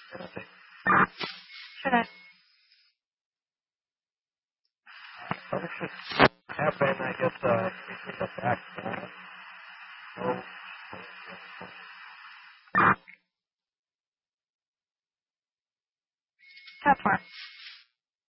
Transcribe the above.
Should I? What should happen, I guess, in the back. How far?